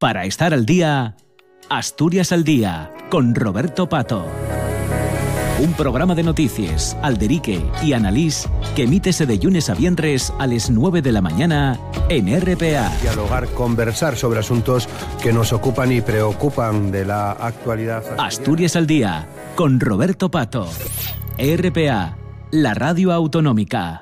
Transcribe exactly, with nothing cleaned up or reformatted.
Para estar al día, Asturias al Día, con Roberto Pato. Un programa de noticias, alderique y analís que emítese de lunes a viernes a las nueve de la mañana en R P A. Dialogar, conversar sobre asuntos que nos ocupan y preocupan de la actualidad asturiana. Asturias al Día, con Roberto Pato. R P A, la radio autonómica.